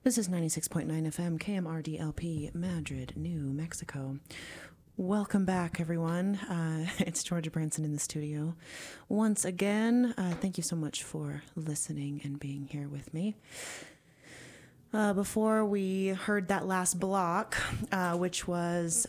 This is 96.9 FM, KMRDLP, Madrid, New Mexico. Welcome back, everyone. It's Georgia Branson in the studio. Once again, thank you so much for listening and being here with me. Before we heard that last block, which was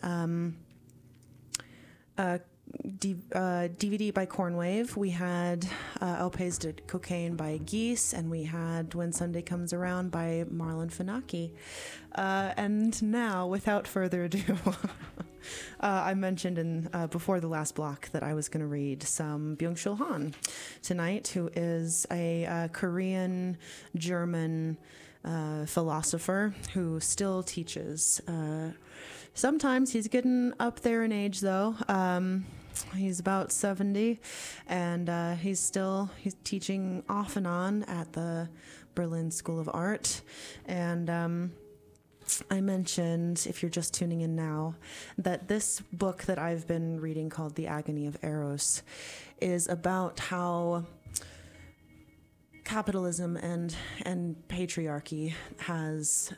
DVD by Cornwave, we had El Pays de Cocaine by Geese, and we had When Sunday Comes Around by Marlon Finaki. And now, without further ado, I mentioned before the last block that I was going to read some Byung-Chul Han tonight, who is a Korean-German philosopher who still teaches. Sometimes he's getting up there in age, though. He's about 70, and he's teaching off and on at the Berlin School of Art. And I mentioned, if you're just tuning in now, that this book that I've been reading called The Agony of Eros is about how capitalism and patriarchy has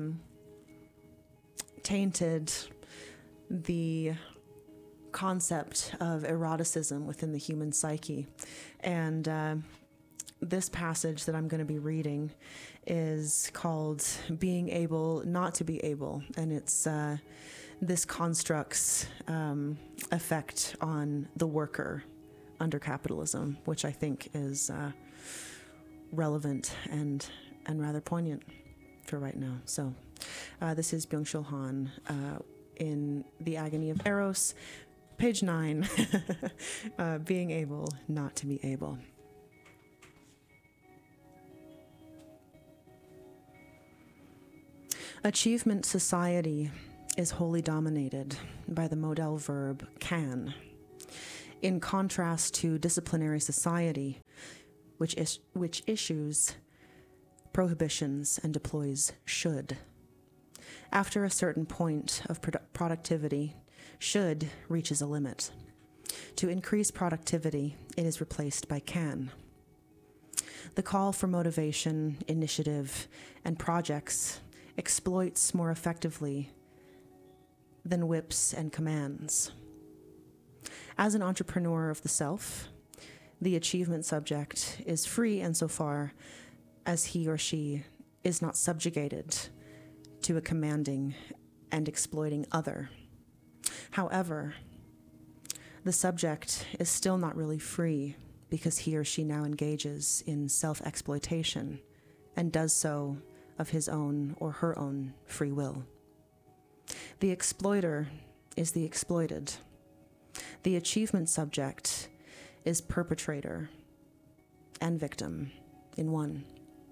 tainted the concept of eroticism within the human psyche. And this passage that I'm going to be reading is called Being Able Not to Be Able, and it's this construct's effect on the worker under capitalism, which I think is relevant and rather poignant for right now. So this is Byung-Chul Han in The Agony of Eros, page 9, Being Able Not to Be Able. Achievement society is wholly dominated by the modal verb can, in contrast to disciplinary society, which issues prohibitions and deploys should. After a certain point of productivity, should reaches a limit. To increase productivity, it is replaced by can. The call for motivation, initiative, and projects exploits more effectively than whips and commands. As an entrepreneur of the self, the achievement subject is free insofar as he or she is not subjugated to a commanding and exploiting other. However, the subject is still not really free because he or she now engages in self-exploitation and does so of his own or her own free will. The exploiter is the exploited. The achievement subject is perpetrator and victim in one.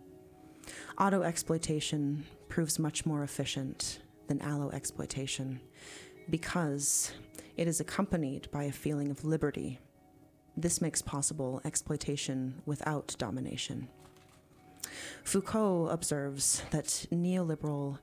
Auto-exploitation proves much more efficient than allo-exploitation because it is accompanied by a feeling of liberty. This makes possible exploitation without domination. Foucault observes that neoliberal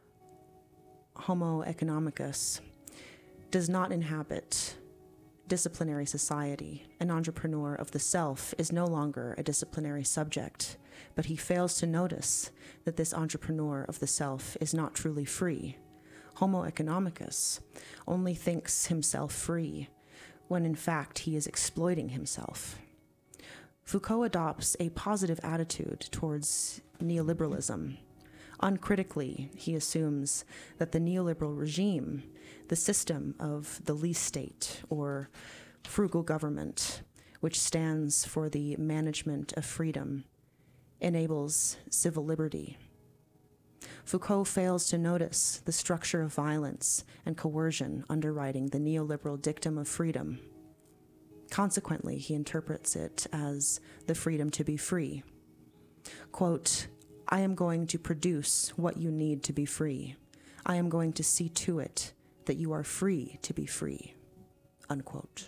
Homo economicus does not inhabit disciplinary society. An entrepreneur of the self is no longer a disciplinary subject, but he fails to notice that this entrepreneur of the self is not truly free. Homo economicus only thinks himself free when in fact he is exploiting himself. Foucault adopts a positive attitude towards neoliberalism. Uncritically, he assumes that the neoliberal regime, the system of the least state or frugal government, which stands for the management of freedom, enables civil liberty. Foucault fails to notice the structure of violence and coercion underwriting the neoliberal dictum of freedom. Consequently, he interprets it as the freedom to be free. Quote, I am going to produce what you need to be free. I am going to see to it that you are free to be free. Unquote.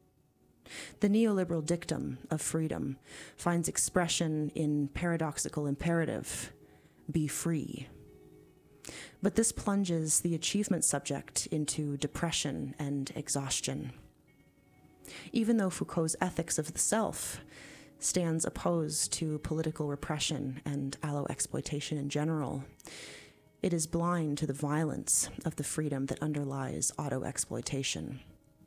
The neoliberal dictum of freedom finds expression in paradoxical imperative, be free. But this plunges the achievement subject into depression and exhaustion. Even though Foucault's ethics of the self stands opposed to political repression and alloexploitation in general. It is blind to the violence of the freedom that underlies autoexploitation.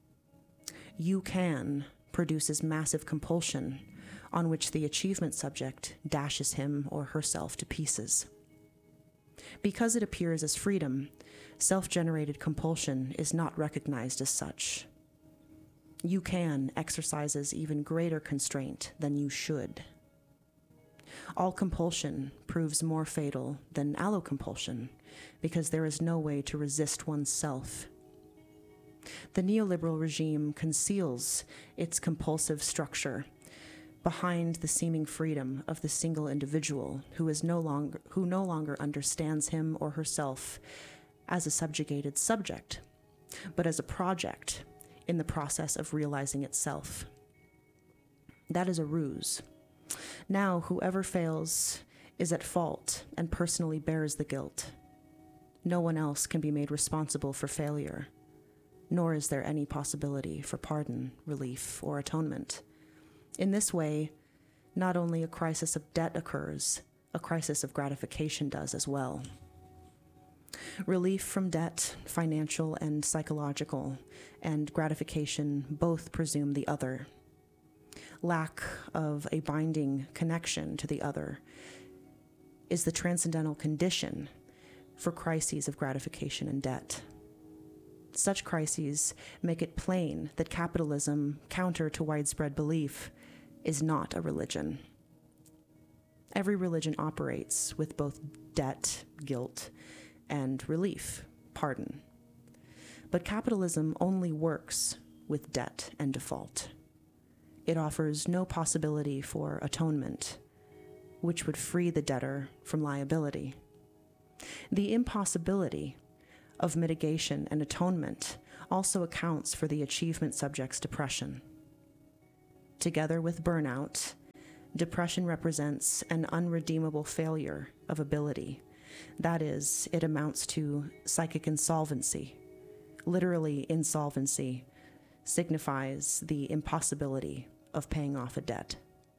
You Can produces massive compulsion on which the achievement subject dashes him or herself to pieces. Because it appears as freedom, self-generated compulsion is not recognized as such. You Can exercises even greater constraint than you should. All compulsion proves more fatal than allocompulsion because there is no way to resist oneself. The neoliberal regime conceals its compulsive structure behind the seeming freedom of the single individual who no longer understands him or herself as a subjugated subject, but as a project in the process of realizing itself. That is a ruse. Now, whoever fails is at fault and personally bears the guilt. No one else can be made responsible for failure, nor is there any possibility for pardon, relief, or atonement. In this way, not only a crisis of debt occurs, a crisis of gratification does as well. Relief from debt, financial and psychological, and gratification both presume the other. Lack of a binding connection to the other is the transcendental condition for crises of gratification and debt. Such crises make it plain that capitalism, counter to widespread belief, is not a religion. Every religion operates with both debt, guilt, and relief, pardon. But capitalism only works with debt and default. It offers no possibility for atonement, which would free the debtor from liability. The impossibility of mitigation and atonement also accounts for the achievement subject's depression. Together with burnout, depression represents an unredeemable failure of ability. That is, it amounts to psychic insolvency. Literally, insolvency signifies the impossibility of paying off a debt.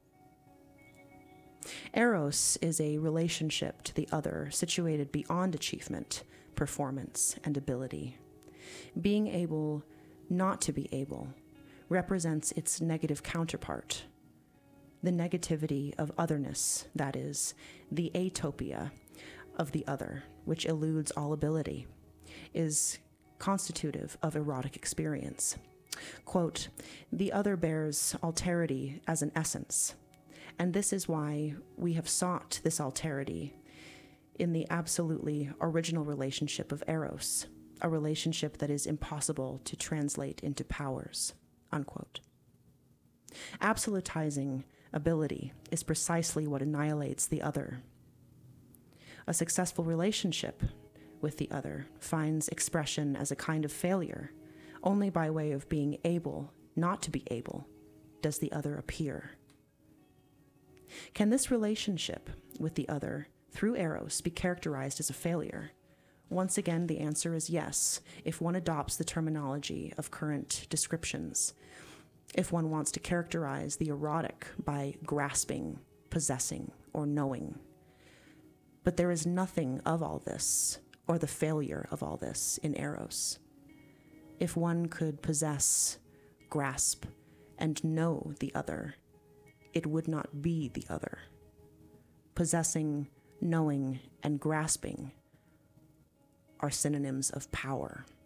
Eros is a relationship to the other situated beyond achievement, performance, and ability. Being able not to be able represents its negative counterpart, the negativity of otherness, that is, the atopia of the other, which eludes all ability, is constitutive of erotic experience. Quote, "The other bears alterity as an essence, and this is why we have sought this alterity in the absolutely original relationship of Eros, a relationship that is impossible to translate into powers," unquote. Absolutizing ability is precisely what annihilates the other. A successful relationship with the other finds expression as a kind of failure. Only by way of being able not to be able does the other appear. Can this relationship with the other through Eros be characterized as a failure? Once again, the answer is yes, if one adopts the terminology of current descriptions. If one wants to characterize the erotic by grasping, possessing, or knowing. But there is nothing of all this, or the failure of all this, in Eros. If one could possess, grasp, and know the other, it would not be the other. Possessing, knowing, and grasping are synonyms of power.